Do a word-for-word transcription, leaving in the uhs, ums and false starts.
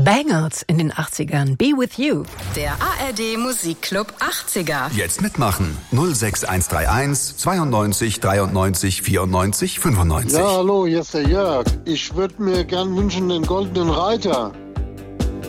The Bangles in den achtzigern. Be With You. Der A R D Musikclub achtziger. Jetzt mitmachen. null sechs eins drei eins zweiundneunzig dreiundneunzig vierundneunzig fünfundneunzig. Ja, hallo, hier ist der Jörg. Ich würde mir gern wünschen den Goldenen Reiter.